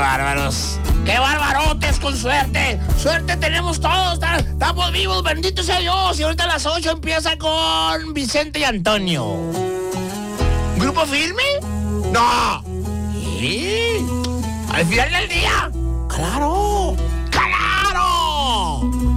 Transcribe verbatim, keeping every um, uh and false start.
bárbaros! ¡Qué barbarotes con suerte! ¡Suerte tenemos todos! ¡Estamos vivos, bendito sea Dios! Y ahorita a las ocho empieza con Vicente y Antonio. ¿Grupo Firme? ¡No! ¿Sí? ¿Al final del día? ¡Claro!